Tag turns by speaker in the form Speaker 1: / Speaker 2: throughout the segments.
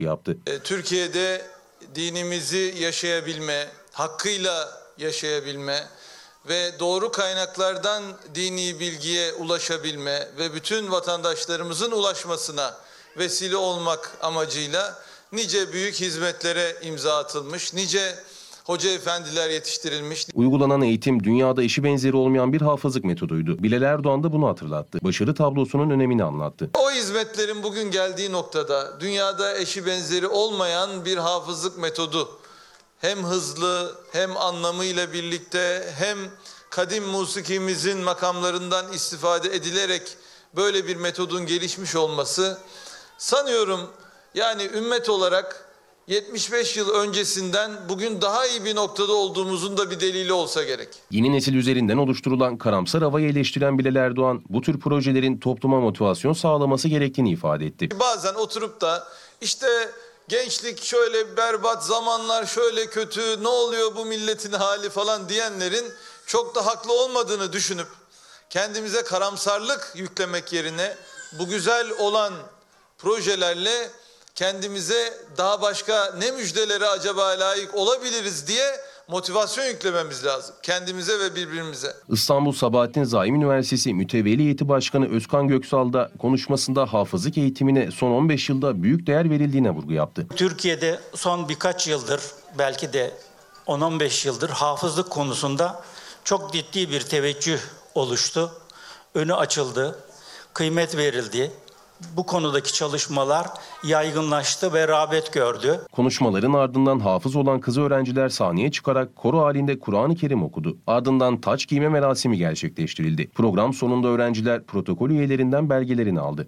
Speaker 1: yaptı.
Speaker 2: Türkiye'de dinimizi yaşayabilme, hakkıyla yaşayabilme ve doğru kaynaklardan dini bilgiye ulaşabilme ve bütün vatandaşlarımızın ulaşmasına vesile olmak amacıyla nice büyük hizmetlere imza atılmış, nice hoca efendiler yetiştirilmiş.
Speaker 1: Uygulanan eğitim dünyada eşi benzeri olmayan bir hafızlık metoduydu. Bilal Erdoğan da bunu hatırlattı. Başarı tablosunun önemini anlattı.
Speaker 2: O hizmetlerin bugün geldiği noktada dünyada eşi benzeri olmayan bir hafızlık metodu, hem hızlı hem anlamıyla birlikte hem kadim musikimizin makamlarından istifade edilerek böyle bir metodun gelişmiş olması, sanıyorum yani ümmet olarak 75 yıl öncesinden bugün daha iyi bir noktada olduğumuzun da bir delili olsa gerek.
Speaker 1: Yeni nesil üzerinden oluşturulan karamsar havayı eleştiren Bilal Erdoğan, bu tür projelerin topluma motivasyon sağlaması gerektiğini ifade etti.
Speaker 2: Bazen oturup da işte gençlik şöyle berbat, zamanlar şöyle kötü, ne oluyor bu milletin hali falan diyenlerin çok da haklı olmadığını düşünüp kendimize karamsarlık yüklemek yerine bu güzel olan projelerle kendimize daha başka ne müjdelere acaba layık olabiliriz diye motivasyon yüklememiz lazım. Kendimize ve birbirimize.
Speaker 1: İstanbul Sabahattin Zaim Üniversitesi Mütevelli Heyeti Başkanı Özkan Göksal da konuşmasında hafızlık eğitimine son 15 yılda büyük değer verildiğine vurgu yaptı.
Speaker 3: Türkiye'de son birkaç yıldır, belki de 10-15 yıldır hafızlık konusunda çok ciddi bir teveccüh oluştu. Önü açıldı, kıymet verildi. Bu konudaki çalışmalar yaygınlaştı ve rağbet gördü.
Speaker 1: Konuşmaların ardından hafız olan kız öğrenciler sahneye çıkarak koro halinde Kur'an-ı Kerim okudu. Ardından taç giyme merasimi gerçekleştirildi. Program sonunda öğrenciler protokol üyelerinden belgelerini aldı.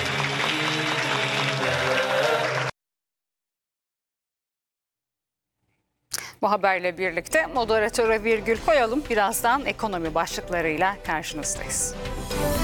Speaker 4: Bu haberle birlikte moderatöre virgül koyalım. Birazdan ekonomi başlıklarıyla karşınızdayız.